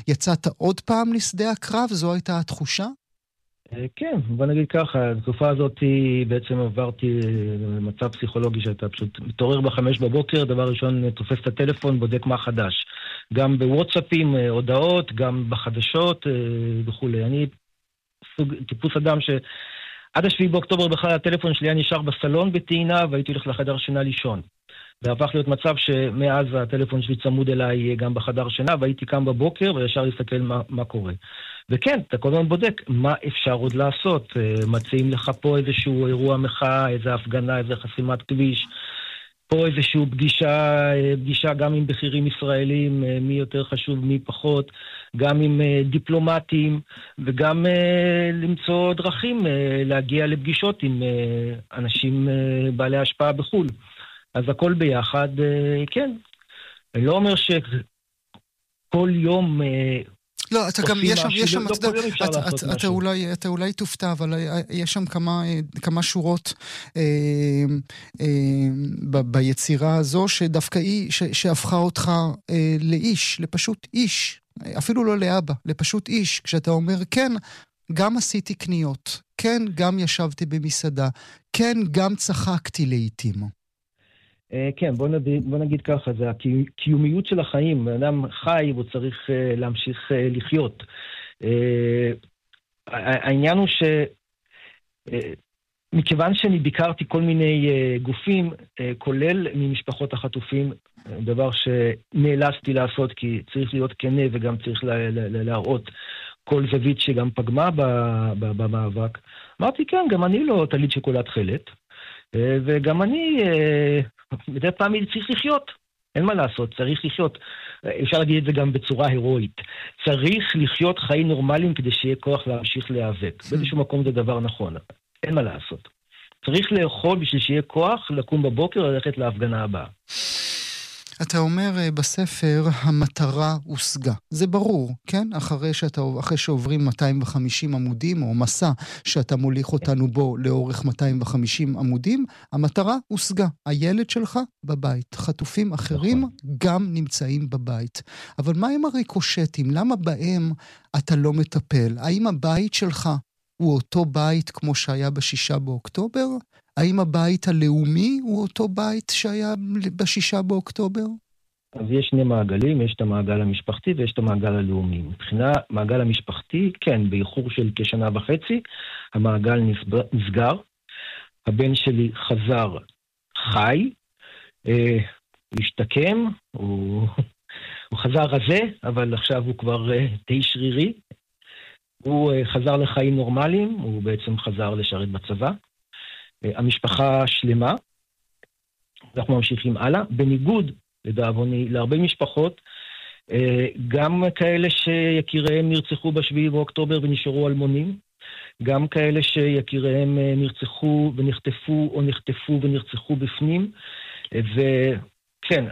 יצאת עוד פעם לשדה הקרב? זו הייתה התחושה? כן, בוא נגיד ככה, התקופה הזאת בעצם עברתי מצב פסיכולוגי שאתה פשוט מתעורר ב5 בבוקר, דבר ראשון תופס את הטלפון, בודק מה חדש. גם בוואטסאפים, הודעות, גם בחדשות וכו'. אני טיפוס אדם שעד ה7 באוקטובר בכלל הטלפון שלי היה נשאר בסלון בטעינה, והייתי הולך לחדר שינה לישון. זה הפך להיות מצב שמאז הטלפון שלי צמוד אליי גם בחדר שינה, והייתי קם בבוקר וישר להסתכל מה קורה. וכן, אתה כל הזמן בודק מה אפשר עוד לעשות. מציעים לך פה איזשהו אירוע מחאה, איזו הפגנה, איזו חסימת כביש, פה איזשהו פגישה גם עם בכירים ישראלים, מי יותר חשוב, מי פחות, גם עם דיפלומטים, וגם למצוא דרכים להגיע לפגישות עם אנשים בעלי השפעה בחו"ל. אז הכל ביחד, כן. אני לא אומר שכל יום... לא, אתה גם, יש שם, אתה אולי תופתע, אבל יש שם כמה שורות ביצירה הזו, שדווקא היא, שהפכה אותך לאיש, לפשוט איש, אפילו לא לאבא, לפשוט איש, כשאתה אומר, כן, גם עשיתי קניות, כן, גם ישבתי במסעדה, כן, גם צחקתי לעתים. כן, בוא נגיד ככה, זה הקיומיות של החיים. האדם חי והוא צריך להמשיך לחיות. העניין הוא מכיוון שאני ביקרתי כל מיני גופים, כולל ממשפחות החטופים, דבר שנאלצתי לעשות כי צריך להיות כנה וגם צריך להראות כל זווית שגם פגמה במאבק. אמרתי, כן, גם אני לא תליד שוקולד תכלת, וגם אני מדי פעם צריך לחיות. אין מה לעשות, צריך לחיות. אפשר להגיד את זה גם בצורה הירואית. צריך לחיות חיים נורמליים כדי שיהיה כוח להמשיך להיאבק. באיזשהו מקום זה דבר נכון. אין מה לעשות. צריך לאכול בשביל שיהיה כוח לקום בבוקר וללכת להפגנה הבאה. אתה אומר בספר, המטרה הושגה. זה ברור, כן? אחרי שעוברים 250 עמודים, או מסע שאתה מוליך אותנו בו לאורך 250 עמודים, המטרה הושגה. הילד שלך בבית. חטופים אחרים גם נמצאים בבית. אבל מה עם הריקושטים? למה בהם אתה לא מטפל? האם הבית שלך הוא אותו בית כמו שהיה ב6 באוקטובר? האם הבית הלאומי הוא אותו בית שהיה ב6 באוקטובר? אז יש שני מעגלים, יש את המעגל המשפחתי ויש את המעגל הלאומי. מבחינה מעגל המשפחתי, כן, באיחור של כשנה וחצי, המעגל נסגר. הבן שלי חזר חי, השתקם, הוא חזר רזה, אבל עכשיו הוא כבר די שרירי. הוא חזר לחיים נורמליים, הוא בעצם חזר לשרת בצבא. המשפחה שלמה, אנחנו ממשיכים הלאה, בניגוד לדאבוני להרבה משפחות, גם כאלה שיקיריהם נרצחו ב7 באוקטובר ונשארו אלמונים, גם כאלה שיקיריהם נרצחו ונחטפו או נחטפו ונרצחו בפנים, וכן,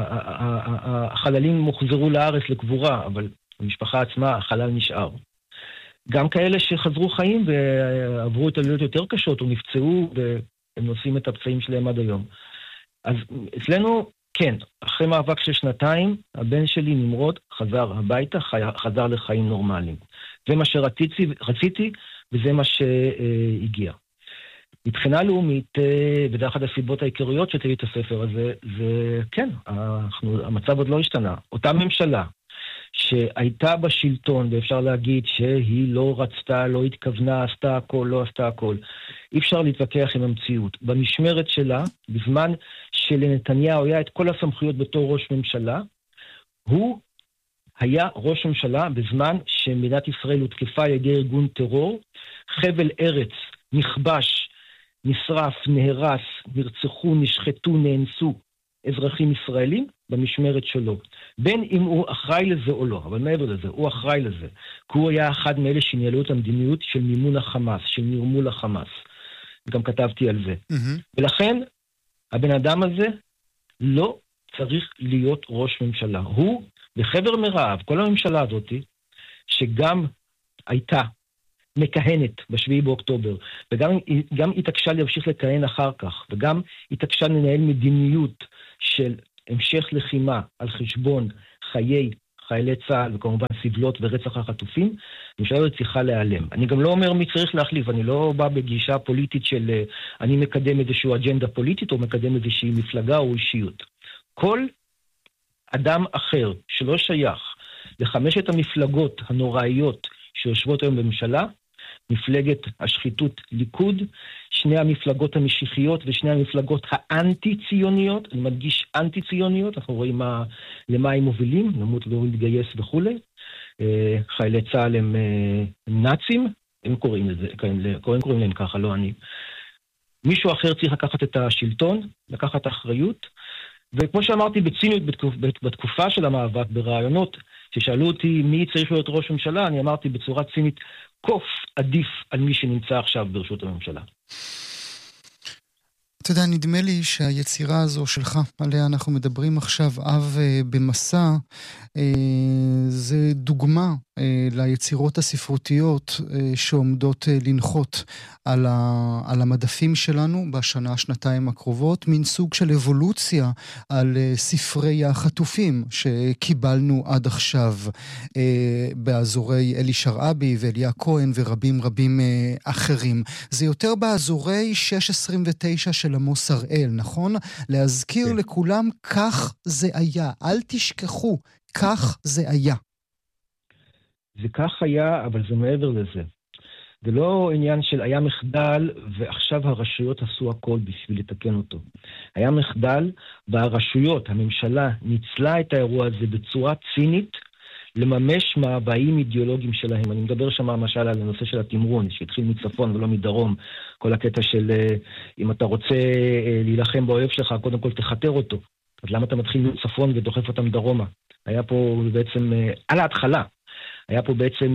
החללים מוחזרו לארץ לקבורה, אבל המשפחה עצמה, החלל נשאר. גם כאלה שחזרו חיים ועברו התעללויות יותר קשות או נפצעו והם נושאים את הפצעים שלהם עד היום. אז אצלנו, כן, אחרי מאבק של 2 הבן שלי נמרוד חזר הביתה, חזר לחיים נורמליים. זה מה שרציתי וזה מה שהגיע. מבחינה לאומית, ודרך אחת הסיבות העיקריות שתביא את הספר הזה, זה כן, המצב עוד לא השתנה. אותה ממשלה שהייתה בשלטון, ואפשר להגיד שהיא לא רצתה, לא התכוונה, עשתה הכל, לא עשתה הכל. אי אפשר להתווכח עם המציאות. במשמרת שלה, בזמן שלנתניהו היה את כל הסמכויות בתור ראש ממשלה, הוא היה ראש ממשלה בזמן שמדינת ישראל הותקפה על ידי ארגון טרור, חבל ארץ נכבש, נשרף, נהרס, נרצחו, נשחטו, נאנסו אזרחים ישראלים במשמרת שלו. בין אם הוא אחראי לזה או לא, אבל מעבר לזה, הוא אחראי לזה. כי הוא היה אחד מאלה שניהלו את המדיניות של מימון החמאס, של נרמול החמאס. וגם כתבתי על זה. ולכן, הבן אדם הזה לא צריך להיות ראש ממשלה. הוא, בחבר מרעיו, כל הממשלה הזאת, שגם הייתה מכהנת ב7 באוקטובר, וגם התעקשה להמשיך לכהן אחר כך, וגם התעקשה לנהל מדיניות של המשך לחימה על חשבון חיי חיילי צה"ל, וכמובן סבלות ורצח החטופים, הממשלה הזאת צריכה להיעלם. אני גם לא אומר מי צריך להחליף, אני לא בא בגישה פוליטית של אני מקדם איזושהי אג'נדה פוליטית, או מקדם איזושהי מפלגה או אישיות. כל אדם אחר שלא שייך לחמשת המפלגות הנוראיות שיושבות היום בממשלה, מפלגת השחיתות ליכוד, שני המפלגות המשיחיות ושני המפלגות האנטי-ציוניות, אני מדגיש אנטי-ציוניות, אנחנו רואים למה הם מובילים, למות לא להתגייס וכו'. חיילי צה"ל הם נאצים, הם קוראים להם ככה, לא אני. מישהו אחר צריך לקחת את השלטון, לקחת אחריות, וכמו שאמרתי בציניות בתקופה של המאבק, ברעיונות, ששאלו אותי מי צריך להיות ראש ממשלה, אני אמרתי בצורה צינית, קוף עדיף על מי שנמצא עכשיו ברשות הממשלה. אתה יודע, נדמה לי שהיצירה הזו שלך, עליה אנחנו מדברים עכשיו, אב במסע, זה דוגמה ליצירות הספרותיות שעומדות לנחות על המדפים שלנו בשנה, שנתיים הקרובות, מין סוג של אבולוציה על ספרי החטופים שקיבלנו עד עכשיו באזורי אלי שרעבי ואליה כהן ורבים רבים אחרים. זה יותר באזורי 629 של עמוס הראל, נכון? להזכיר לכולם, כך זה היה. אל תשכחו, כך זה היה. זה כך היה, אבל זה מעבר לזה. זה לא עניין של היה מחדל, ועכשיו הרשויות עשו הכל בשביל לתקן אותו. היה מחדל, והרשויות, הממשלה, ניצלה את האירוע הזה בצורה צינית, לממש מאוויים אידיאולוגיים שלהם. אני מדבר שם למשל על הנושא של התמרון, שהתחיל מצפון ולא מדרום. כל הקטע של אם אתה רוצה להילחם באויב שלך, קודם כל תחתר אותו. אז למה אתה מתחיל מצפון ודוחף אותם דרומה? היה פה בעצם, על ההתחלה, היה פה בעצם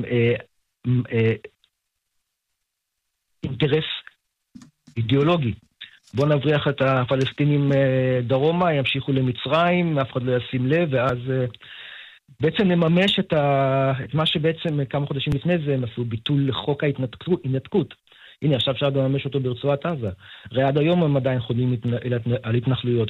אינטרס אידיאולוגי. בוא נבריח את הפלסטינים דרומה, ימשיכו למצרים, אף אחד לא ישים לב, ואז בעצם נממש את מה שבעצם כמה חודשים לפני זה הם עשו ביטול לחוק ההתנתקות. הנה, עכשיו אפשר לממש אותו ברצועת עזה. הרי עד היום הם עדיין חולים על התנחלויות.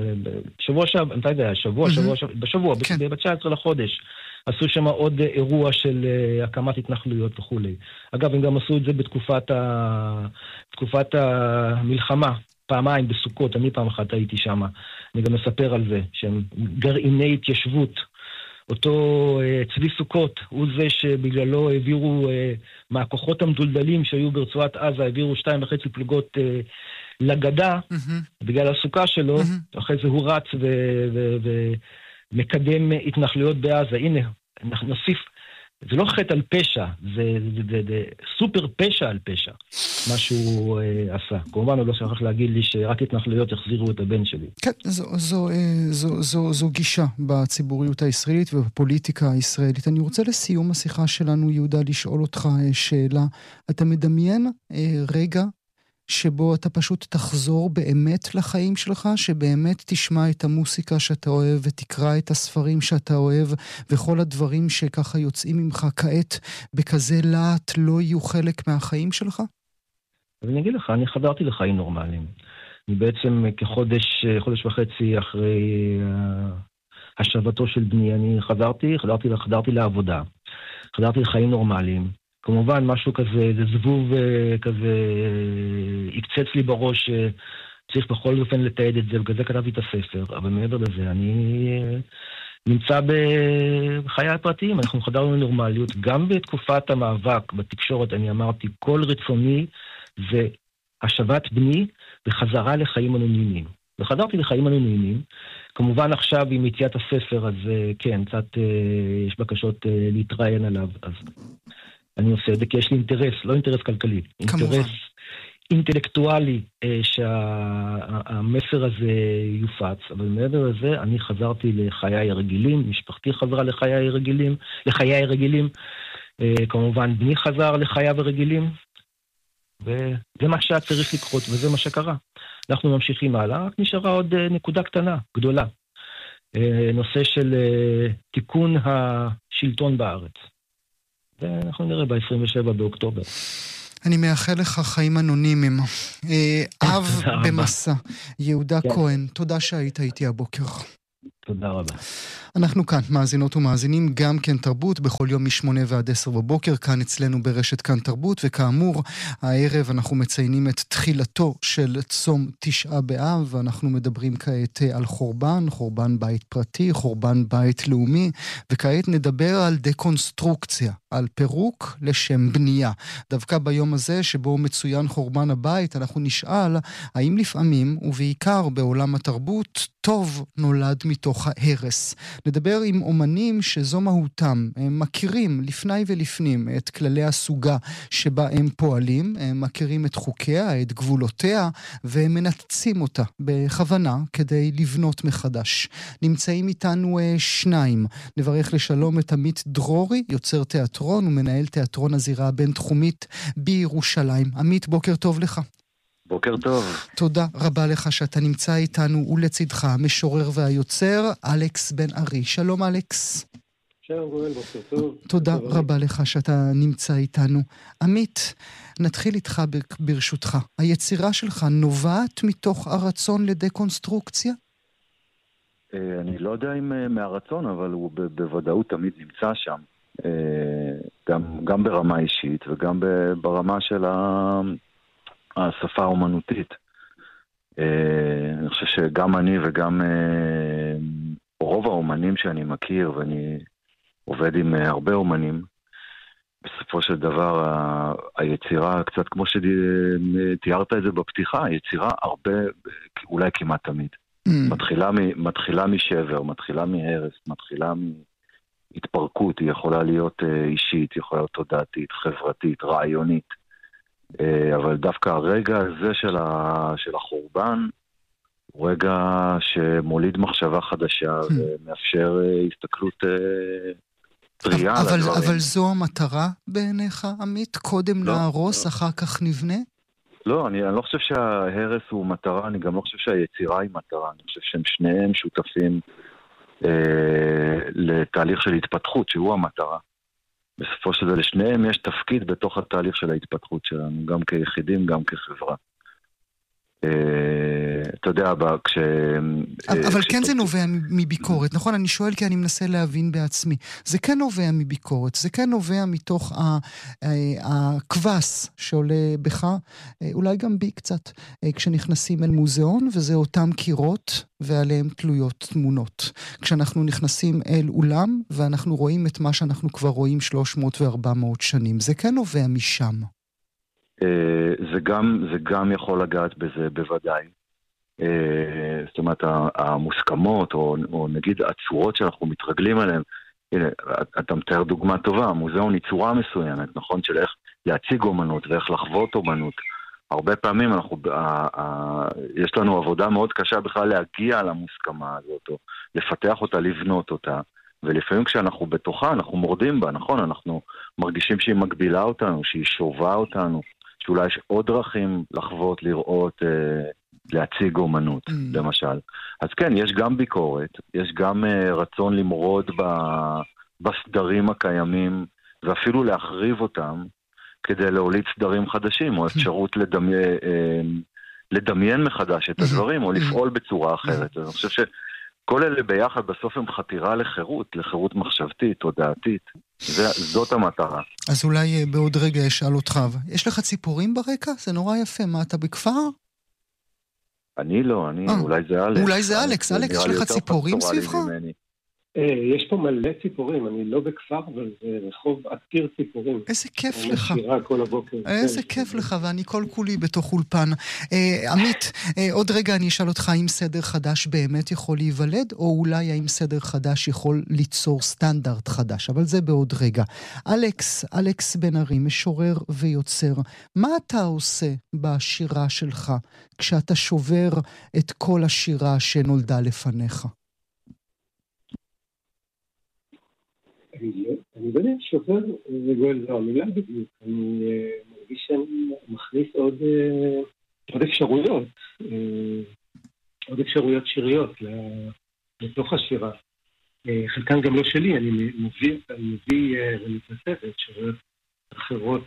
בשבוע, ב-19 לחודש, עשו שם עוד אירוע של הקמת התנחלויות וכו'. אגב, הם גם עשו את זה בתקופת המלחמה, פעמיים בסוכות, אני פעם אחת הייתי שם. אני גם מספר על זה, שהם גרעיני התיישבות. אותו צבי סוכות הוא זה שבגללו העבירו מהכוחות המדולדלים שהיו ברצועת עזה, העבירו 2.5 פלוגות לגדה, בגלל הסוכה שלו, אחרי זה הוא רץ ומקדם התנחלויות בעזה. הנה, נוסיף, זה לא חטא על פשע, זה סופר פשע על פשע, מה שהוא עשה. כמובן הוא לא שכח להגיד לי שרק התנחלויות יחזירו את הבן שלי. כן, זו גישה בציבוריות הישראלית ובפוליטיקה הישראלית. אני רוצה לסיום השיחה שלנו, יהודה, לשאול אותך שאלה. אתה מדמיין רגע שבו אתה פשוט תחזור באמת לחיים שלך, שבאמת תשמע את המוסיקה שאתה אוהב ותקרא את הספרים שאתה אוהב, וכל הדברים שככה יוצאים ממך כעת בכזה להט לא יהיו חלק מהחיים שלך? אז אני אגיד לך, אני חזרתי לחיים נורמליים. אני בעצם חודש וחצי אחרי השבתו של בני, אני חזרתי לעבודה. חזרתי לחיים נורמליים. כמובן, משהו כזה, זה זבוב כזה, יקצץ לי בראש, צריך בכל אופן לתעד את זה, ובגלל זה כתבתי את הספר, אבל מעבר לזה, אני נמצא בחיי הפרטיים, אנחנו חזרנו לנורמליות, גם בתקופת המאבק, בתקשורת, אני אמרתי, כל רצוני זה השבת בני וחזרה לחיים אנונימיים. וחזרתי לחיים אנונימיים, כמובן עכשיו עם יציאת הספר, אז כן, קצת יש בקשות להתראיין עליו, אז אני עושה את זה כי יש לי אינטרס, לא אינטרס כלכלי, אינטרס אינטלקטואלי שהמסר הזה יופץ, אבל מעבר לזה אני חזרתי לחיי הרגילים, משפחתי חזרה לחיי הרגילים, כמובן בני חזר לחייו הרגילים, וזה מה שהיה צריך לקרות וזה מה שקרה. אנחנו ממשיכים הלאה, רק נשארה עוד נקודה קטנה, גדולה, נושא של תיקון השלטון בארץ. ואנחנו נראה ב-27 באוקטובר. אני מאחל לך חיים אנונימיים. אב במסע, יהודה כהן, תודה שהיית איתי הבוקר. תודה רבה. אנחנו כאן, מאזינות ומאזינים, גם כן תרבות, בכל יום מ8 ועד 10 בבוקר, כאן אצלנו ברשת כאן תרבות, וכאמור, הערב אנחנו מציינים את תחילתו של צום תשעה באב, ואנחנו מדברים כעת על חורבן בית פרטי, חורבן בית לאומי, וכעת נדבר על דקונסטרוקציה, על פירוק לשם בנייה. דווקא ביום הזה שבו מצוין חורבן הבית, אנחנו נשאל האם לפעמים, ובעיקר בעולם התרבות, טוב נולד מתוך ההרס. נדבר עם אומנים שזו מהותם, הם מכירים לפני ולפנים את כללי הסוגה שבה הם פועלים, הם מכירים את חוקיה, את גבולותיה, והם מנתצים אותה בכוונה כדי לבנות מחדש. נמצאים איתנו שניים. נברך לשלום את עמית דרורי, יוצר תיאטרון ומנהל תיאטרון הזירה הבינתחומית בירושלים. עמית, בוקר טוב לך. בוקר טוב. תודה רבה לך שאתה נמצא איתנו, ולצידך המשורר והיוצר אלכס בן ארי. שלום אלכס. שלום גואל, בוקר טוב. תודה רבה לך שאתה נמצא איתנו. עמית, נתחיל איתך ברשותך. היצירה שלך נובעת מתוך הרצון לדקונסטרוקציה? אני לא יודע אם מהרצון, אבל הוא בוודאות תמיד נמצא שם. גם ברמה אישית וגם ברמה של השפה האומנותית. אני חושב שגם אני וגם רוב האומנים שאני מכיר, ואני עובד עם הרבה אומנים, בסופו של דבר היצירה, קצת כמו שתיארת את זה בפתיחה, היצירה הרבה, אולי כמעט תמיד. מתחילה משבר, מתחילה מהרס, מתחילה מהתפרקות, היא יכולה להיות אישית, היא יכולה להיות תודעתית, חברתית, רעיונית. אבל דווקא הרגע הזה של החורבן הוא רגע שמוליד מחשבה חדשה ומאפשר הסתכלות טריה על הדברים. אבל זו המטרה בעיניך, עמית? קודם להרוס, אחר כך נבנה? לא, אני לא חושב שההרס הוא מטרה, אני גם לא חושב שהיצירה היא מטרה. אני חושב שהם שניהם שותפים לתהליך של התפתחות, שהוא המטרה. בסופו של זה לשניהם יש תפקיד בתוך התהליך של ההתפתחות שלנו, גם כיחידים, גם כחברה. אתה יודע, אבל כן זה נובע מביקורת, נכון? אני שואל כי אני מנסה להבין בעצמי. זה כן נובע מביקורת, זה כן נובע מתוך הכבס שעולה בך, אולי גם בי קצת, כשנכנסים אל מוזיאון, וזה אותם קירות ועליהם תלויות תמונות. כשאנחנו נכנסים אל אולם, ואנחנו רואים את מה שאנחנו כבר רואים 300 ו-400 שנים. זה כן נובע משם. זה גם יכול לגעת בזה בוודאי. זאת אומרת, המוסכמות, או נגיד הצורות שאנחנו מתרגלים עליהן, הנה, אתה מתאר דוגמה טובה, המוזיאון היא צורה מסוימת, נכון? של איך להציג אומנות ואיך לחוות אומנות. הרבה פעמים יש לנו עבודה מאוד קשה בכלל להגיע למוסכמה הזאת, או לפתח אותה, לבנות אותה, ולפעמים כשאנחנו בתוכה, אנחנו מורדים בה, נכון? אנחנו מרגישים שהיא מגבילה אותנו, שהיא שובה אותנו, שאולי יש עוד דרכים לחוות, לראות, להציג אומנות, למשל. אז כן, יש גם ביקורת, יש גם רצון למרוד בסדרים הקיימים, ואפילו להחריב אותם, כדי להוליד סדרים חדשים, או אפשרות לדמיין מחדש את הדברים, או לפעול בצורה אחרת. אז אני חושב שכל אלה ביחד בסוף הם חתירה לחירות מחשבתית, תודעתית. זאת המטרה. אז אולי בעוד רגע אשאל אותך, יש לך ציפורים ברקע? זה נורא יפה. מה, אתה בכפר? אני לא, אולי זה אלכס. אולי זה אלכס. אלכס, יש לך ציפורים סביבך? יש פה מלא ציפורים, אני לא בכפר, אבל זה רחוב עתיר ציפורים. איזה כיף לך. אני משירה כל הבוקר. איזה כיף לך, ואני כל כולי בתוך אולפן. עמית, עוד רגע אני אשאל אותך, האם סדר חדש באמת יכול להיוולד, או אולי האם סדר חדש יכול ליצור סטנדרט חדש, אבל זה בעוד רגע. אלכס בן ארי, משורר ויוצר, מה אתה עושה בשירה שלך, כשאתה שובר את כל השירה שנולדה לפניך? אני באמת שובר, זו המילה בדיוק, אני מרגיש שאני מכניס עוד אפשרויות שיריות לתוך השירה. חלקן גם לא שלי, אני מביא ומתנצבת שיריות אחרות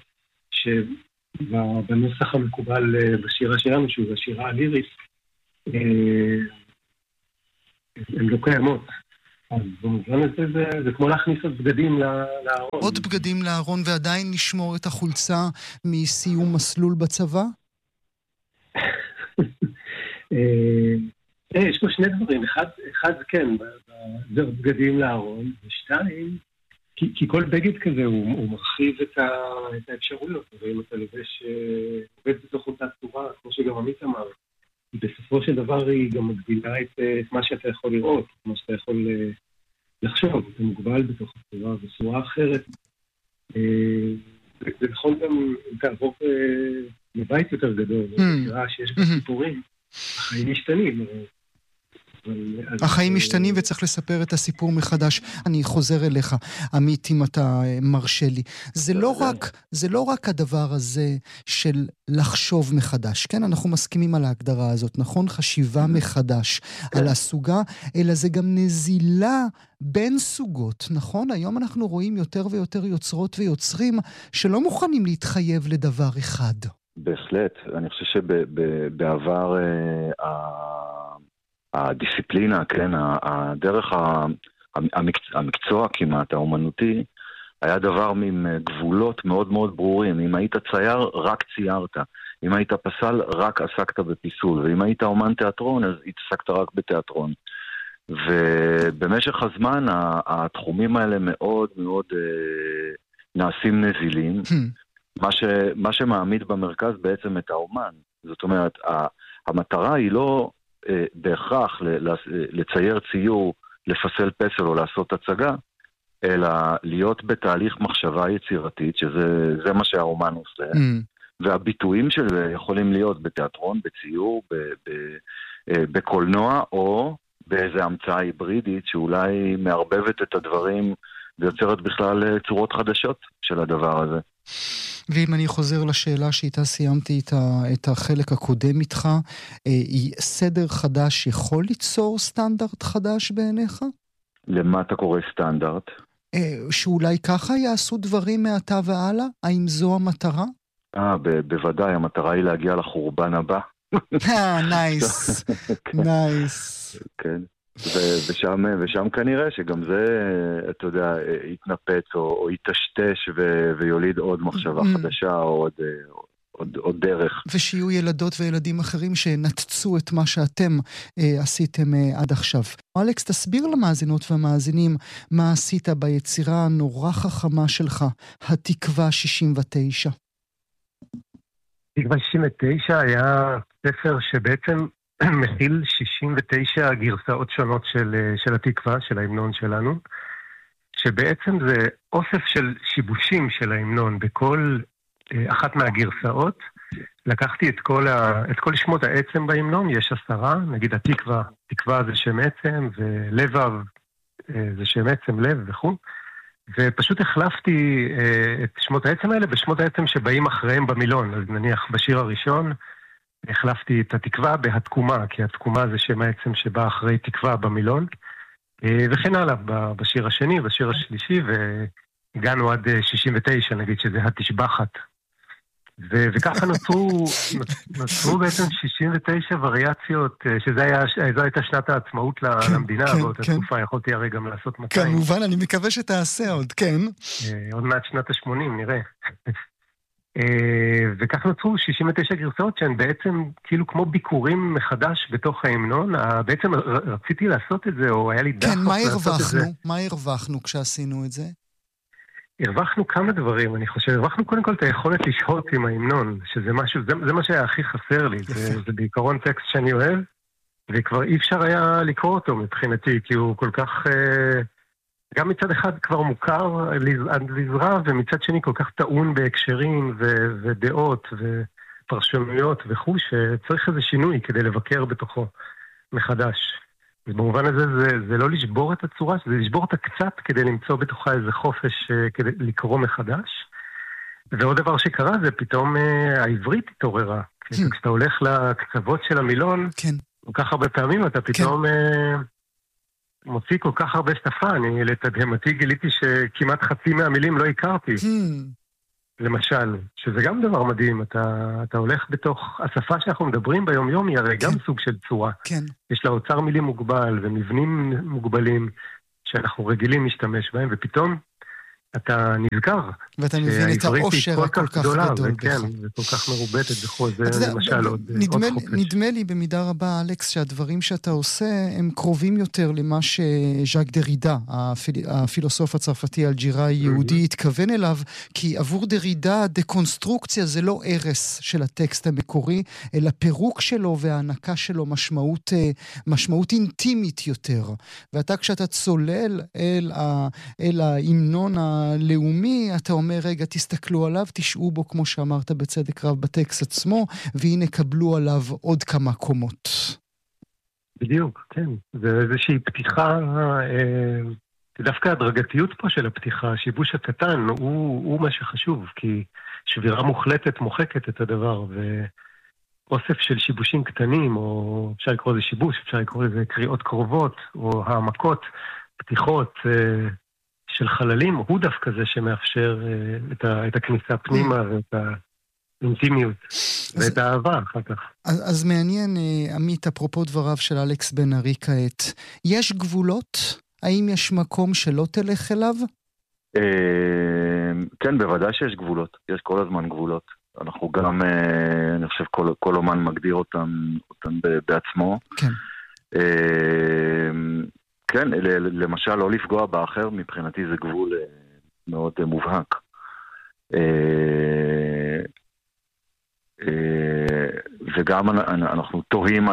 שבנוסח המקובל בשירה שלנו, שהוא השירה הלירית, הן לא קיימות. אז במובן הזה זה כמו להכניס עוד בגדים לארון. עוד בגדים לארון ועדיין לשמור את החולצה מסיום מסלול בצבא? יש פה שני דברים. אחד כן, זה בגדים לארון, ושתיים, כי כל בגד כזה הוא מרחיב את האפשרויות. ואם אתה לובש עובד בתוך אותה צורה, כמו שגם עמית אמר, בסופו של דבר היא גם מגבילה את מה שאתה יכול לראות, מה שאתה יכול לחשוב. אתה מוגבל בתוך הצורה בצורה אחרת. זה נכון גם אם תעבור לבית יותר גדול, נראה שיש בסיפורים, החיים משתנים. החיים משתנים וצריך לספר את הסיפור מחדש. אני חוזר אליך, עמית, אם אתה מרשה לי. זה לא רק הדבר הזה של לחשוב מחדש. כן, אנחנו מסכימים על ההגדרה הזאת, נכון? חשיבה מחדש על הסוגה, אלא זה גם נזילה בין סוגות, נכון? היום אנחנו רואים יותר ויותר יוצרות ויוצרים שלא מוכנים להתחייב לדבר אחד. בהחלט. אני חושב שבעבר הדיסציפלינה, כן, הדרך המקצוע כמעט, האומנותי, היה דבר עם גבולות מאוד מאוד ברורים. אם היית צייר, רק ציירת. אם היית פסל, רק עסקת בפיסול. ואם היית אומן תיאטרון, אז התעסקת רק בתיאטרון. ובמשך הזמן, התחומים האלה מאוד מאוד נעשים נזילים. מה שמעמיד במרכז בעצם את האומן. זאת אומרת, המטרה היא לא בהכרח לצייר ציור, לפסל פסל או לעשות הצגה, אלא להיות בתהליך מחשבה יצירתית, שזה מה שהאומן עושה. והביטויים של זה יכולים להיות בתיאטרון, בציור, בקולנוע, או באיזו המצאה היברידית שאולי מערבבת את הדברים ויוצרת בכלל צורות חדשות של הדבר הזה. ואם אני חוזר לשאלה שאיתה סיימתי את החלק הקודם איתך, סדר חדש יכול ליצור סטנדרט חדש בעיניך? למה אתה קורא סטנדרט? שאולי ככה יעשו דברים מעתה והלאה? האם זו המטרה? בוודאי, המטרה היא להגיע לחורבן הבא. נייס, נייס. כן. ושם כנראה שגם זה, אתה יודע, יתנפץ או יתשתש ויוליד עוד מחשבה חדשה או עוד דרך. ושיהיו ילדות וילדים אחרים שנתצו את מה שאתם עשיתם עד עכשיו. אלכס, תסביר למאזינות והמאזינים מה עשית ביצירה הנורא חכמה שלך, התקווה 69. תקווה 69 היה ספר שבעצם מכיל 69 גרסאות שונות של התקווה, של ההמנון שלנו, שבעצם זה אוסף של שיבושים של ההמנון בכל אחת מהגרסאות. לקחתי את כל שמות העצם בהמנון, יש 10, נגיד התקווה, תקווה זה שם עצם, ולבב זה שם עצם, לב וכו'. ופשוט החלפתי את שמות העצם האלה בשמות העצם שבאים אחריהם במילון. אז נניח בשיר הראשון, החלפתי את התקווה בהתקומה, כי התקומה זה שם העצם שבא אחרי תקווה במילון, וכן הלאה, בשיר השני, בשיר השלישי, והגענו עד 69, נגיד שזה התשבחת. וככה נוצרו בעצם 69 וריאציות, שזו הייתה שנת העצמאות למדינה, באותה תקופה יכולתי הרי גם לעשות 200. כמובן, אני מקווה שתעשה עוד, כן. עוד מעט שנת ה-80, נראה. וכך נוצרו 69 גרסאות שהן בעצם כאילו כמו ביקורים מחדש בתוך ההמנון. בעצם רציתי לעשות את זה, או היה לי דחף לעשות את זה. כן, מה הרווחנו כשעשינו את זה? הרווחנו כמה דברים, אני חושב. הרווחנו קודם כל את היכולת לשהות עם ההמנון, שזה משהו, זה מה שהיה הכי חסר לי. זה בעיקרון טקסט שאני אוהב, וכבר אי אפשר היה לקרוא אותו מבחינתי, כי הוא כל כך... גם מצד אחד כבר מוכר לזרע, ומצד שני כל כך טעון בהקשרים ודעות ופרשנויות וכו', שצריך איזה שינוי כדי לבקר בתוכו מחדש. ובמובן הזה זה לא לשבור את הצורה, זה לשבור אותה קצת כדי למצוא בתוכה איזה חופש כדי לקרוא מחדש. ועוד דבר שקרה זה פתאום העברית התעוררה. כשאתה הולך לקצוות של המילון, כל כך הרבה פעמים אתה פתאום... מוציא כל כך הרבה שפה, אני לתדהמתי גיליתי שכמעט חצי מהמילים לא הכרתי. למשל, שזה גם דבר מדהים, אתה הולך בתוך, השפה שאנחנו מדברים ביום יום היא הרי גם סוג של צורה. כן. יש לה אוצר מילים מוגבל ומבנים מוגבלים שאנחנו רגילים להשתמש בהם, ופתאום אתה נזכר. ואתה מבין את העושר הכל כך גדול בך. כן, וכל כך מרובטת בכל זה, למשל עוד חופש. נדמה לי במידה רבה, אלכס, שהדברים שאתה עושה הם קרובים יותר למה שז'אק דרידה, הפילוסוף הצרפתי האלג'יראי יהודי, התכוון אליו, כי עבור דרידה דקונסטרוקציה זה לא ערס של הטקסט המקורי, אלא פירוק שלו והענקה שלו משמעות אינטימית יותר. ואתה כשאתה צולל אל ההמנון הלאומי, אתה אומר, רגע, תסתכלו עליו, תשעו בו, כמו שאמרת בצדק רב בטקסט עצמו, והנה קבלו עליו עוד כמה קומות. בדיוק, כן. זה איזושהי פתיחה, דווקא הדרגתיות פה של הפתיחה, השיבוש הקטן, הוא מה שחשוב, כי שבירה מוחלטת מוחקת את הדבר, ואוסף של שיבושים קטנים, או אפשר לקרוא לזה שיבוש, אפשר לקרוא לזה קריאות קרובות, או העמקות, פתיחות, של חללים, הוא דווקא זה שמאפשר את הכניסה פנימה ואת האינטימיות ואת האהבה אחר כך. אז מעניין, עמית, אפרופו דבריו של אלכס בן ארי כעת, יש גבולות? האם יש מקום שלא תלך אליו? כן, בוודאי שיש גבולות. יש כל הזמן גבולות. אנחנו גם, אני חושב, כל אומן מגדיר אותם בעצמו. כן. כן, למשל, לא לפגוע באחר, מבחינתי זה גבול מאוד מובהק. וגם אנחנו תוהים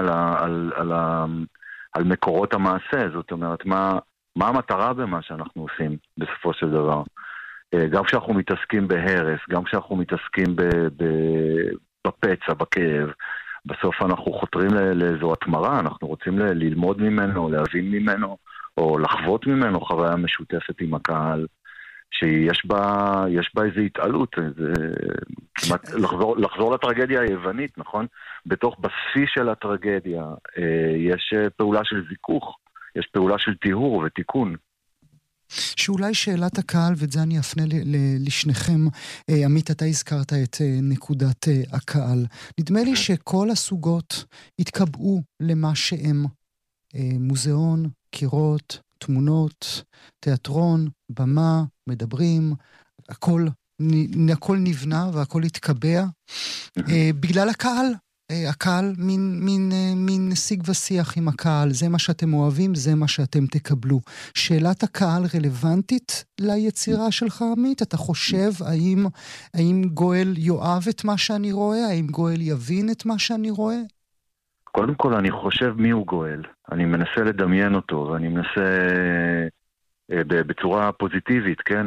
על מקורות המעשה, זאת אומרת, מה המטרה במה שאנחנו עושים בסופו של דבר. גם כשאנחנו מתעסקים בהרס, גם כשאנחנו מתעסקים בפצע, בכאב, בסוף אנחנו חותרים לאיזו התמרה, אנחנו רוצים ללמוד ממנו, להבין ממנו, או לחוות ממנו חוויה משותפת עם הקהל, שיש בה איזו התעלות, כמעט לחזור לטרגדיה היוונית, נכון? בשיא של הטרגדיה יש פעולה של זיכוך, יש פעולה של טיהור ותיקון. שאולי שאלת הקהל, ואת זה אני אפנה לשניכם, עמית, אתה הזכרת את נקודת הקהל. נדמה לי שכל הסוגות התקבעו למה שהם. מוזיאון, קירות, תמונות, תיאטרון, במה, מדברים, הכל נבנה והכל התקבע. בגלל הקהל. הקהל, מין שיג ושיח עם הקהל, זה מה שאתם אוהבים, זה מה שאתם תקבלו. שאלת הקהל רלוונטית ליצירה שלך, עמית? אתה חושב, האם גואל יאהב את מה שאני רואה? האם גואל יבין את מה שאני רואה? קודם כל, אני חושב מי הוא גואל. אני מנסה לדמיין אותו, ואני מנסה בצורה פוזיטיבית, כן?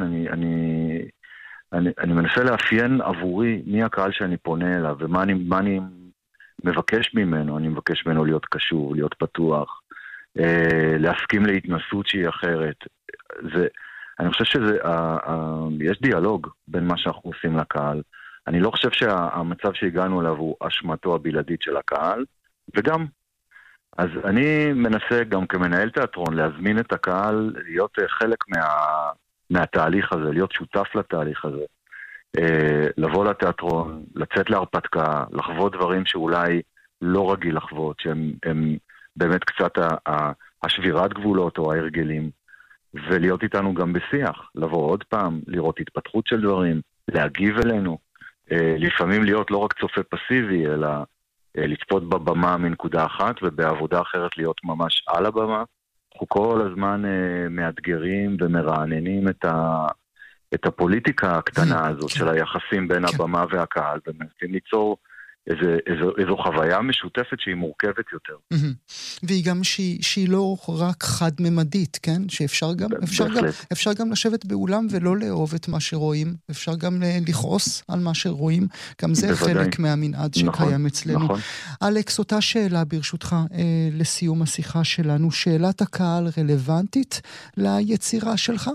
אני מנסה לאפיין עבורי מי הקהל שאני פונה אליו, ומה אני מבקש ממנו. אני מבקש ממנו להיות קשור, להיות פתוח, להסכים להתנסות שהיא אחרת. אני חושב יש דיאלוג בין מה שאנחנו עושים לקהל. אני לא חושב שהמצב שהגענו אליו הוא אשמתו הבלעדית של הקהל, וגם, אז אני מנסה גם כמנהל תיאטרון להזמין את הקהל להיות חלק מהתהליך הזה, להיות שותף לתהליך הזה. לבוא לתיאטרון, לצאת להרפתקה, לחוות דברים שאולי לא רגיל לחוות, שהם באמת קצת השבירת גבולות או ההרגלים, ולהיות איתנו גם בשיח, לבוא עוד פעם, לראות התפתחות של דברים, להגיב אלינו, לפעמים להיות לא רק צופה פסיבי, אלא לצפות בבמה מנקודה אחת, ובעבודה אחרת להיות ממש על הבמה. אנחנו כל הזמן מאתגרים ומרעננים את הפוליטיקה הקטנה הזאת של היחסים בין הבמה והקהל, ומנסים ליצור איזו חוויה משותפת שהיא מורכבת יותר. והיא גם שהיא לא רק חד-ממדית, כן? שאפשר גם לשבת באולם ולא לאהוב את מה שרואים, אפשר גם לכעוס על מה שרואים, גם זה חלק מהמנעד שקיים אצלנו. אלכס, אותה שאלה ברשותך לסיום השיחה שלנו, שאלת הקהל רלוונטית ליצירה שלך?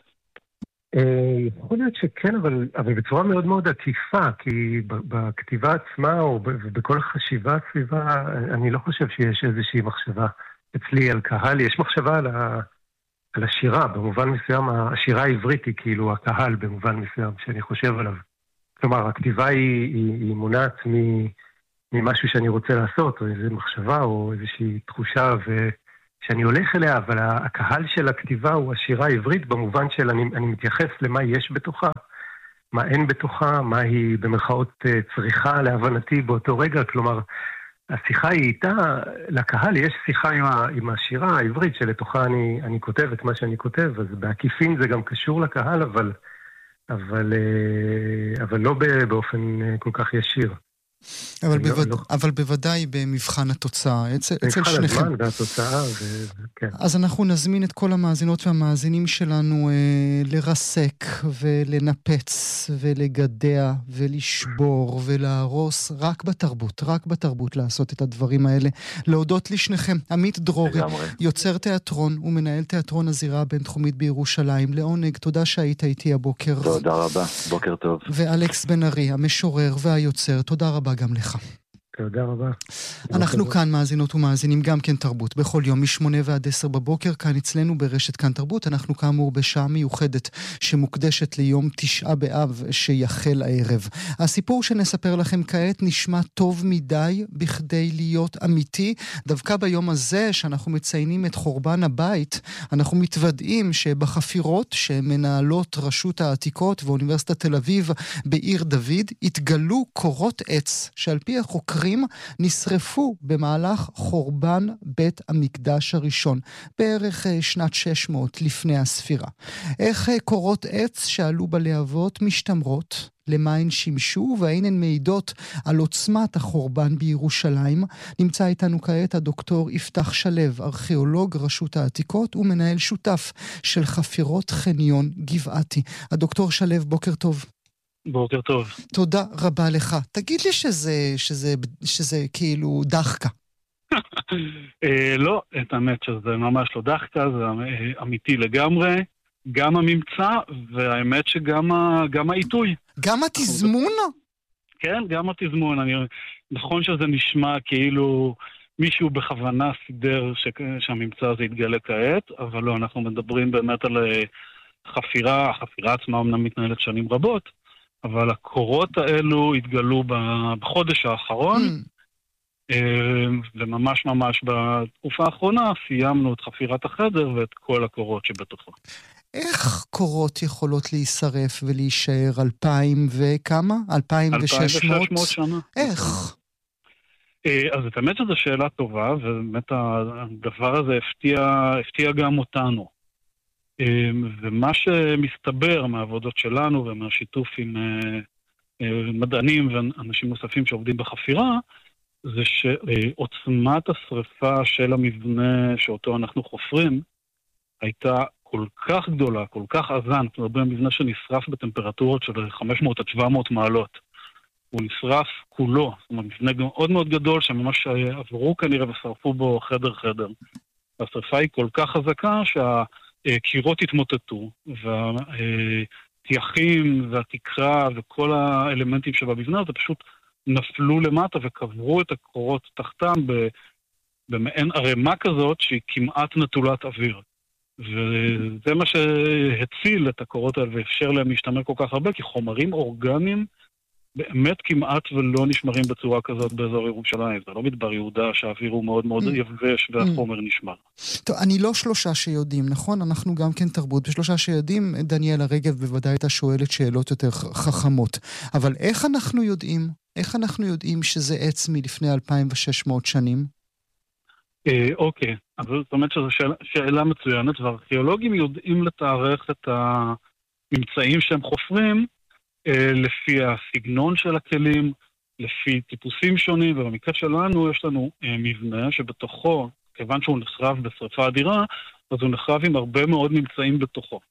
יכול להיות שכן, אבל בצורה מאוד מאוד עקיפה, כי בכתיבה עצמה או בכל החשיבה הסביבה, אני לא חושב שיש איזושהי מחשבה אצלי על קהל. יש מחשבה על השירה, במובן מסוים, השירה העברית היא כאילו הקהל במובן מסוים שאני חושב עליו. כלומר, הכתיבה היא מונעת ממשהו שאני רוצה לעשות, או איזו מחשבה, או איזושהי תחושה, שאני הולך אליה, אבל הקהל של הכתיבה הוא השירה העברית, במובן של אני מתייחס למה יש בתוכה, מה אין בתוכה, מה היא במרכאות צריכה להבנתי באותו רגע, כלומר, השיחה היא איתה, לקהל יש שיחה עם השירה העברית, שלתוכה אני כותב את מה שאני כותב, אז בעקיפין זה גם קשור לקהל, אבל לא באופן כל כך ישיר. אבל בוודאי במבחן התוצאה, אצל שניכם. מבחן הזמן והתוצאה, כן. אז אנחנו נזמין את כל המאזינות והמאזינים שלנו לרסק ולנפץ ולגדע ולשבור ולהרוס רק בתרבות לעשות את הדברים האלה. להודות לשניכם, עמית דרורי, יוצר תיאטרון ומנהל תיאטרון הזירה הבינתחומית בירושלים. לעונג, תודה שהיית איתי הבוקר. תודה רבה, בוקר טוב. ואלכס בן ארי, המשורר והיוצר, תודה רבה גם לך. תודה רבה. אנחנו כאן מאזינות ומאזינים גם כן תרבות, בכל יום מ8 ועד 10 בבוקר, כאן אצלנו ברשת כאן תרבות. אנחנו כאמור בשעה מיוחדת שמוקדשת ליום 9 באב שיחל הערב. הסיפור שנספר לכם כעת נשמע טוב מדי בכדי להיות אמיתי. דווקא ביום הזה שאנחנו מציינים את חורבן הבית, אנחנו מתוודעים שבחפירות שמנהלות רשות העתיקות ואוניברסיטת תל אביב בעיר דוד, התגלו קורות עץ שעל פי החוקרים נשרפו במהלך חורבן בית המקדש הראשון, בערך שנת 600 לפני הספירה. איך קורות עץ שעלו בלהבות משתמרות, למה הן שימשו והאין הן מעידות על עוצמת החורבן בירושלים? נמצא איתנו כעת הדוקטור יפתח שלו, ארכיאולוג רשות העתיקות ומנהל שותף של חפירות חניון גבעתי. הדוקטור שלו, בוקר טוב. בוקר טוב. תודה רבה לך. תגיד לי שזה כאילו דחקה. לא, את האמת שזה ממש לא דחקה, זה אמיתי לגמרי. גם הממצא, והאמת שגם העיתוי. גם התזמון? כן, גם התזמון. נכון שזה נשמע כאילו מישהו בכוונה סידר שהממצא הזה יתגלה כעת, אבל לא, אנחנו מדברים באמת על חפירה. החפירה עצמה אמנם מתנהלת שנים רבות, אבל הקורות האלו התגלו בחודש האחרון, וממש בתקופה האחרונה סיימנו את חפירת החדר ואת כל הקורות שבתוכו. איך קורות יכולות להישרף ולהישאר 2000 וכמה? 2600 שנה. איך? אז את האמת שזו שאלה טובה, ובאמת הדבר הזה הפתיע גם אותנו. ומה שמסתבר מהעבודות שלנו ומהשיתוף עם מדענים ואנשים נוספים שעובדים בחפירה, זה שעוצמת השריפה של המבנה שאותו אנחנו חופרים הייתה כל כך גדולה, כל כך עזה. אנחנו מדברים על מבנה שנשרף בטמפרטורות של 500 עד 700 מעלות. הוא נשרף כולו, זאת אומרת, מבנה מאוד מאוד גדול שממש עברו כנראה ושרפו בו חדר. השריפה היא כל כך חזקה קירות התמוטטו, והתייחים והתקרה וכל האלמנטים שבמבנה הזה פשוט נפלו למטה וקברו את הקורות תחתם במעין ערימה כזאת שהיא כמעט נטולת אוויר. וזה מה שהציל את הקורות האלה ואפשר להם להשתמר כל כך הרבה, כי חומרים אורגניים באמת כמעט ולא נשמרים בצורה כזאת באזור ירושלים. זה לא מדבר יהודה שהאוויר הוא מאוד מאוד יבש והחומר נשמר. טוב, אני לא שלושה שיודעים, נכון? אנחנו גם כן תרבות. בשלושה שיודעים, דניאל הרגב בוודאי הייתה שואלת שאלות יותר חכמות. אבל איך אנחנו יודעים? איך אנחנו יודעים שזה עץ מלפני 2600 שנים? אוקיי. אז זאת אומרת שזו שאלה מצוינת, והארכיאולוגים יודעים לתארך את הממצאים שהם חופרים, לפי הסגנון של הכלים, לפי טיפוסים שונים, ובמקרה שלנו יש לנו מבנה שבתוכו, כיוון שהוא נחרב בשריפה אדירה, אז הוא נחרב עם הרבה מאוד ממצאים בתוכו.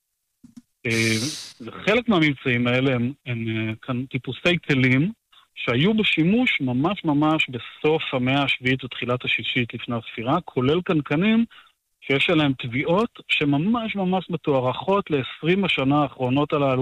וחלק מהממצאים האלה הם טיפוסי כלים שהיו בשימוש ממש בסוף המאה השביעית ותחילת השישית לפני הספירה, כולל קנקנים שיש עליהם טביעות שממש מתוארכות ל-20 השנה האחרונות הללו,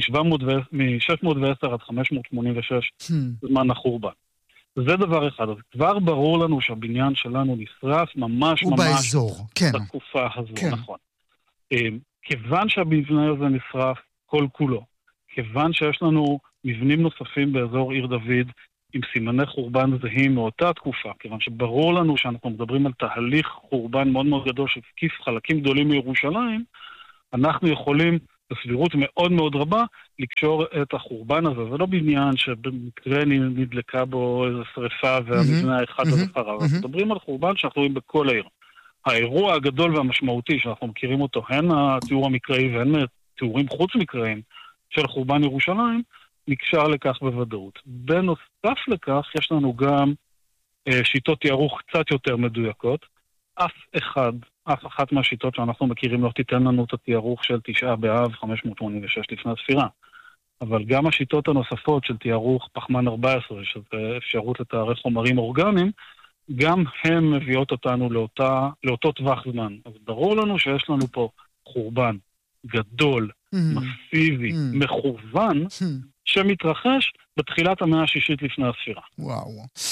מ-610 עד 586 זמן החורבן. זה דבר אחד. אז כבר ברור לנו שהבניין שלנו נשרף ממש באזור, כן. בתקופה הזו, כן. נכון. כיוון שהבניין הזה נשרף כל כולו, כיוון שיש לנו מבנים נוספים באזור עיר דוד עם סימני חורבן זהים מאותה תקופה, כיוון שברור לנו שאנחנו מדברים על תהליך חורבן מאוד מאוד גדול שתקיף חלקים גדולים מירושלים, אנחנו יכולים בסבירות מאוד מאוד רבה לקשור את החורבן הזה. זה לא בניין שבמקרה נדלקה בו איזו שריפה והמבנה האחד הזה חרב. אנחנו מדברים על חורבן שאנחנו רואים בכל העיר. האירוע הגדול והמשמעותי שאנחנו מכירים אותו, הן התיאור המקראי והן תיאורים חוץ מקראיים של חורבן ירושלים, נקשר לכך בוודאות. בנוסף לכך יש לנו גם שיטות תיארוך קצת יותר מדויקות. אף אחת מהשיטות שאנחנו מכירים לא תיתן לנו את התיארוך של 9 באב 586 לפני הספירה. אבל גם השיטות הנוספות של תיארוך פחמן 14, שזה אפשרות לתארך חומרים אורגניים, גם הן מביאות אותנו לאותו טווח זמן. אז ברור לנו שיש לנו פה חורבן גדול, מסיבי, מכוון, שמתרחש בתחילת המאה השישית לפני הספירה. וואו.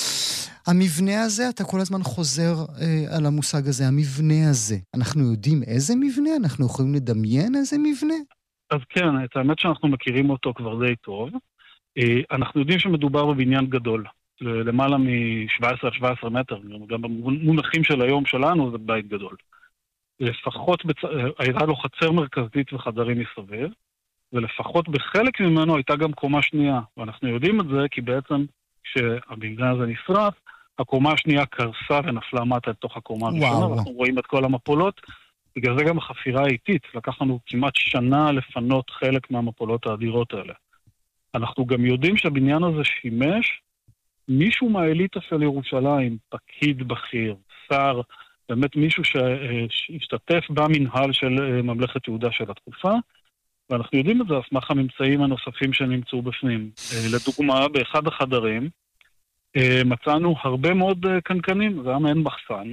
המבנה הזה, אתה כל הזמן חוזר על המושג הזה, המבנה הזה. אנחנו יודעים איזה מבנה? אנחנו יכולים לדמיין איזה מבנה? אז כן, את האמת שאנחנו מכירים אותו כבר די טוב. אנחנו יודעים שמדובר בבניין גדול, למעלה מ-17 מטר, גם במונחים של היום שלנו זה בית גדול. לפחות הייתה לו חצר מרכזית וחדרים מסביב, ולפחות בחלק ממנו הייתה גם קומה שנייה. ואנחנו יודעים את זה כי בעצם כשהבניין הזה נשרף, הקומה השנייה קרסה ונפלה מטה לתוך הקומה הראשונה, ואנחנו רואים את כל המפולות. בגלל זה גם החפירה האיטית, לקח לנו כמעט שנה לפנות חלק מהמפולות האדירות האלה. אנחנו גם יודעים שהבניין הזה שימש מישהו מהאליטה של ירושלים, פקיד בכיר, שר, באמת מישהו שהשתתף במנהל של ממלכת יהודה של התקופה, ואנחנו יודעים את זה על סמך הממצאים הנוספים שנמצאו בפנים. לדוגמה, באחד החדרים מצאנו הרבה מאוד קנקנים, זה היה מעין מחסן,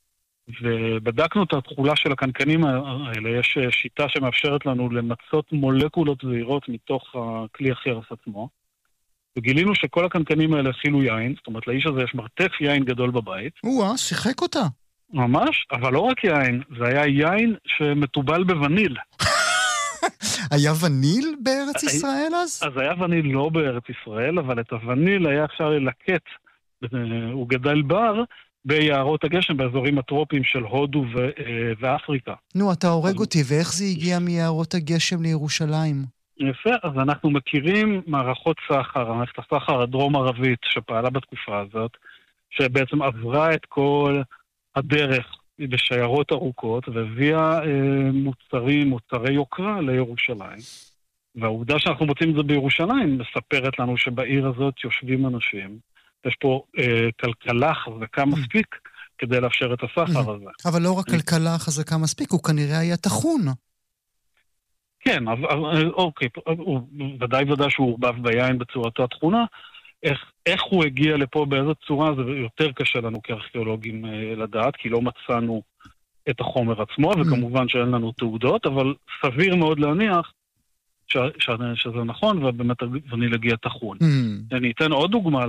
ובדקנו את התכולה של הקנקנים האלה. יש שיטה שמאפשרת לנו למצות מולקולות זהירות מתוך הכלי החרס עצמו, וגילינו שכל הקנקנים האלה הכילו יין, זאת אומרת לאיש הזה יש מרתף יין גדול בבית. שיחק אותה. ממש, אבל לא רק יין, זה היה יין שמטובל בווניל. היה וניל בארץ ישראל אז? אז היה וניל לא בארץ ישראל, אבל את הווניל היה אפשר ללקט, הוא גדל בר, ביערות הגשם, באזורים הטרופיים של הודו ואפריקה. נו, אתה הורג אותי, ואיך זה הגיע מיערות הגשם לירושלים? יפה, אז אנחנו מכירים מערכות סחר, מערכת הסחר הדרום-ערבית שפעלה בתקופה הזאת, שבעצם עברה את כל הדרך בשיירות ארוכות, והביאה מוצרי יוקרה לירושלים. והעובדה שאנחנו מוצאים את זה בירושלים, מספרת לנו שבעיר הזאת יושבים אנשים, יש פה כלכלה חזקה מספיק כדי לאפשר את הסחר הזה. אבל לא רק כלכלה חזקה מספיק, הוא כנראה היה תחון. כן, אוקיי, ודאי שהוא עורבב ביין בצורתו התכונה. איך הוא הגיע לפה באיזו צורה, זה יותר קשה לנו כארכיאולוגים לדעת, כי לא מצאנו את החומר עצמו, וכמובן שאין לנו תעודות, אבל סביר מאוד להניח שזה נכון, ובאמת וניל הגיע תחון. אני אתן עוד דוגמה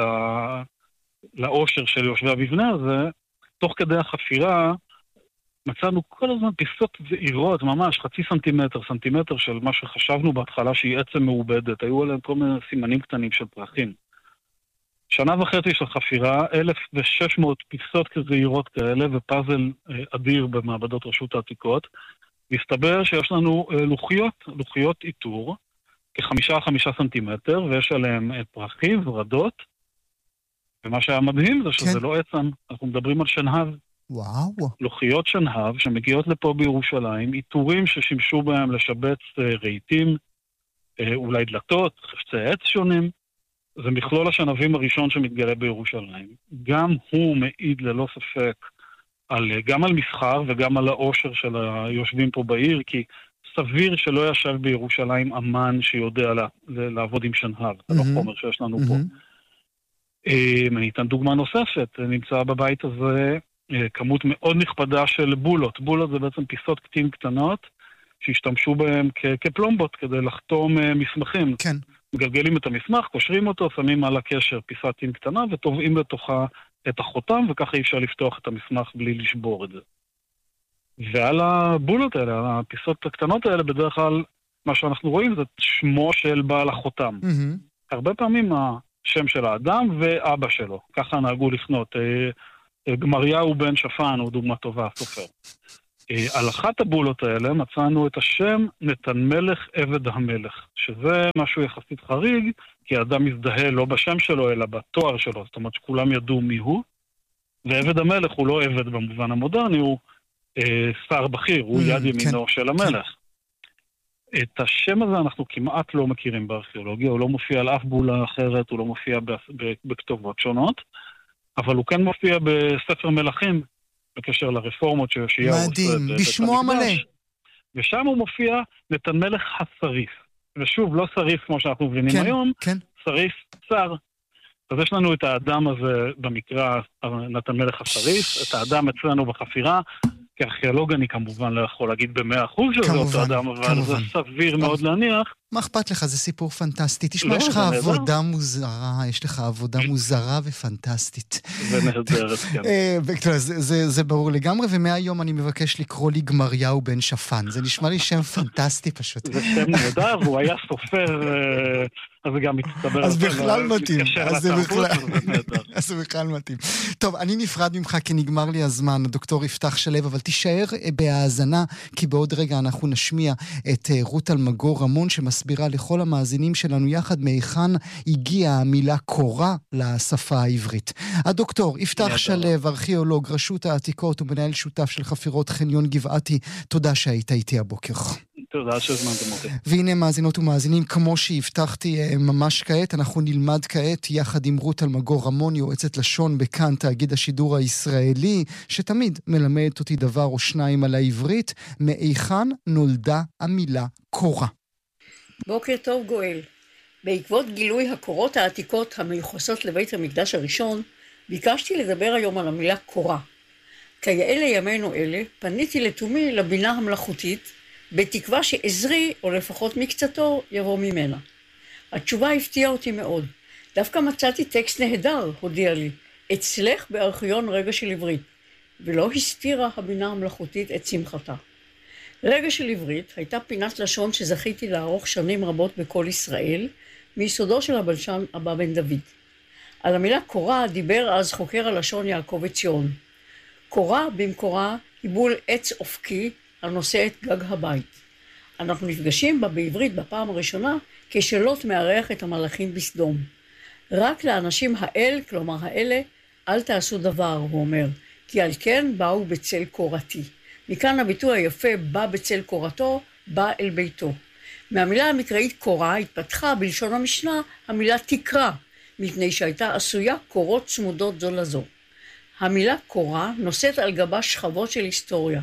לאושר של יושבי המבנה הזה. תוך כדי החפירה מצאנו כל הזמן פיסות זעירות, ממש חצי סנטימטר של מה שחשבנו בהתחלה שהיא עצם מעובדת. היו עליהם כל מיני סימנים קטנים של פרחים. שנה וחצי של חפירה, 1,600 פיסות כזעירות כאלה, ופאזל אדיר במעבדות רשות העתיקות. מסתבר שיש לנו לוחיות איתור, כ5 סנטימטר, ויש עליהם פרחים ורדות, ומה שהיה מדהים זה שזה לא עצם, אנחנו מדברים על שנהב. וואו. לוחיות שנהב שמגיעות לפה בירושלים, איתורים ששימשו בהם לשבץ רהיטים, אולי דלתות, חפצי עץ שונים. זה מכלול השנבים הראשון שמתגלה בירושלים. גם הוא מעיד ללא ספק גם על מסחר וגם על העושר של היושבים פה בעיר, כי סביר שלא ישב בירושלים אמן שיודע לעבוד עם שנהב, זה לא חומר שיש לנו פה. אני אתן דוגמה נוספת, נמצא בבית הזה כמות מאוד נכבדה של בולות. בולות זה בעצם פיסות קטין קטנות שהשתמשו בהם כפלומבות כדי לחתום מסמכים. כן. מגלגלים את המסמך, קושרים אותו, שמים על הקשר פיסת קטין קטנה וטובעים בתוכה את החותם, וככה אי אפשר לפתוח את המסמך בלי לשבור את זה. ועל הבולות האלה, הפיסות הקטנות האלה, בדרך כלל מה שאנחנו רואים זה שמו של בעל החותם. הרבה פעמים השם של האדם ואבא שלו, ככה נהגו לפנות. גמריהו בן שפן הוא דוגמה טובה, סופר. על אחת הבולות האלה מצאנו את השם נתן מלך עבד המלך, שזה משהו יחסית חריג, כי האדם מזדהה לא בשם שלו, אלא בתואר שלו, זאת אומרת שכולם ידעו מי הוא, ועבד המלך הוא לא עבד במובן המודרני, הוא שר בכיר, הוא יד ימינו של המלך. את השם הזה אנחנו כמעט לא מכירים בארכיאולוגיה, הוא לא מופיע על אף בולה אחרת, הוא לא מופיע בכתובות שונות, אבל הוא כן מופיע בספר מלכים, בקשר לרפורמות שיאשיהו עושה. מדהים, בשמו המלא. ושם הוא מופיע נתן מלך הסריף. ושוב, לא סריף כמו שאנחנו מבינים היום, סריף שר. אז יש לנו את האדם הזה במקרא נתן מלך הסריף, את האדם אצלנו בחפירה, כארכיאולוג אני כמובן לא יכול להגיד ב100% שזה אותו אדם, אבל זה סביר מאוד להניח. מה אכפת לך? זה סיפור פנטסטי. תשמע, יש לך עבודה מוזרה, יש לך עבודה מוזרה ופנטסטית. ונהדרת, כן. זה ברור לגמרי, ומהיום אני מבקש לקרוא לי גמריהו בן שפן. זה נשמע לי שם פנטסטי פשוט. זה שם נהדר, והוא היה סופר, אז זה גם מצטבר. אז בכלל מתאים. אז בכלל מתאים. טוב, אני נפרד ממך כי נגמר לי הזמן, דוקטור יפתח שלו, אבל תישאר בהאזנה, כי בעוד רגע אנחנו נשמיע את רות אלמגור רמון, שמסבירה לכל המאזינים שלנו יחד מהיכן הגיעה המילה קורה לשפה העברית. הדוקטור יפתח שלו, ארכיאולוג, רשות העתיקות ומנהל שותף של חפירות חניון גבעתי, תודה שהיית איתי הבוקר. תודה שהזמנתם אותי. והנה מאזינות ומאזינים, כמו שהבטחתי ממש כעת, אנחנו נלמד כעת יחד עם רות אלמגור רמון, יועצת לשון בכאן תאגיד השידור הישראלי, שתמיד מלמדת אותי דבר או שניים על העברית, מהיכן נולדה המילה קורה. בוקר טוב גואל. בעקבות גילוי הקורות העתיקות המיוחסות לבית המקדש הראשון, ביקשתי לדבר היום על המילה קורה. כיאה לימינו אלה, פניתי לתומי לבינה המלאכותית, בתקווה שעזרי, או לפחות מקצתו, יבוא ממנה. התשובה הפתיעה אותי מאוד. דווקא מצאתי טקסט נהדר, הודיע לי, אצלך בארכיון רגע של עברית, ולא הסתירה הבינה המלאכותית את שמחתה. רגע של עברית הייתה פינת לשון שזכיתי לערוך שנים רבות בכל ישראל, מיסודו של הבלשן אבא בן דוד. על המילה קורה דיבר אז חוקר הלשון יעקב עציון. קורה במקורה היבול עץ אופקי הנושא את גג הבית. אנחנו נפגשים בה בעברית בפעם הראשונה כשלוט מארח את המלאכים בסדום. רק לאנשים האל, כלומר האלה, אל תעשו דבר, הוא אומר, כי על כן באו בצל קורתי. מכאן הביטוי היפה בא בצל קורתו, בא אל ביתו. מהמילה המקראית קורה התפתחה בלשון המשנה המילה תקרה, מפני שהייתה עשויה קורות צמודות זו לזו. המילה קורה נושאת על גבה שכבות של היסטוריה.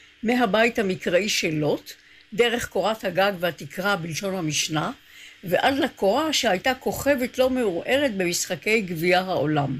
מהבית המקראי של לוט, דרך קורת הגג והתקרה בלשון המשנה, ועד לקורה שהייתה כוכבת לא מעורערת במשחקי גביע העולם.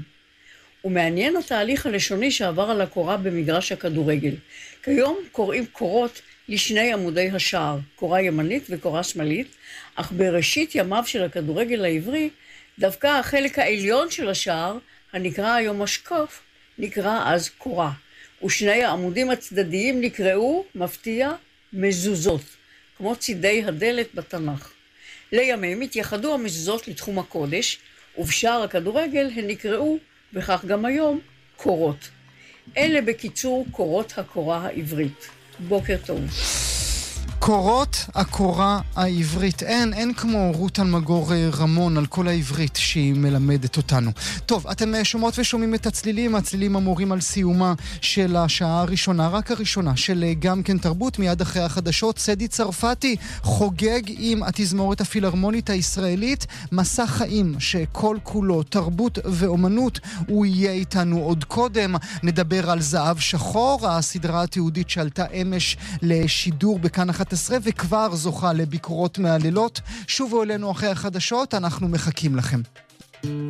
ומעניין התהליך הלשוני שעבר על הקורה במגרש הכדורגל. כיום קוראים קורות לשני עמודי השער, קורה ימנית וקורה שמאלית, אך בראשית ימיו של הכדורגל העברי, דווקא החלק העליון של השער, הנקרא היום משקוף, נקרא אז קורה. ושני העמודים הצדדיים נקראו, מפתיע, מזוזות, כמו צידי הדלת בתנ"ך. לימים התייחדו המזוזות לתחום הקודש, ובשער הכדורגל הן נקראו, וכך גם היום, קורות. אלה בקיצור קורות הקורה העברית. בוקר טוב. קורות הקורה העברית. אין כמו רות אלמגור רמון על כל העברית שהיא מלמדת אותנו. טוב, אתם שומעות ושומעים את הצלילים המורים על סיומה של השעה הראשונה, רק הראשונה, של גם כן תרבות. מיד אחרי החדשות, סדי צרפתי חוגג עם התזמורת הפילהרמונית הישראלית, מסע חיים שכל כולו תרבות ואומנות. הוא יהיה איתנו עוד קודם. נדבר על זהב שחור, הסדרה התיעודית שעלתה אמש לשידור בכאן 11, וכבר זוכה לביקורות מהלילות. שובו אלינו אחרי החדשות, אנחנו מחכים לכם.